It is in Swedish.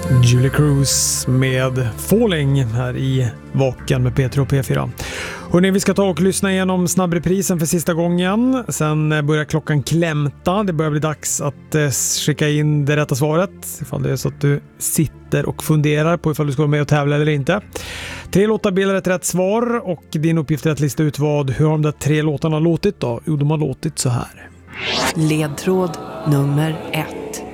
Julie Cruz med Falling här i Vaken med P3 och P4. Hörrni, vi ska ta och lyssna igenom snabbreprisen för sista gången. Sen börjar klockan klämta. Det börjar bli dags att skicka in det rätta svaret. Ifall det är så att du sitter och funderar på ifall du ska vara med och tävla eller inte. 3 låtar bildar ett rätt svar och din uppgift är att lista ut hur har de där 3 låtarna låtit då? Jo, de har låtit så här. Ledtråd nummer 1.